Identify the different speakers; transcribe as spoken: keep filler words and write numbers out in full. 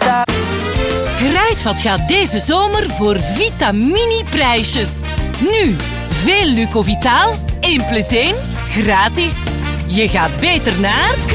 Speaker 1: Kruidvat gaat deze zomer voor Vitamini-prijsjes. Nu, veel Lucovitaal, één plus één, gratis. Je gaat beter naar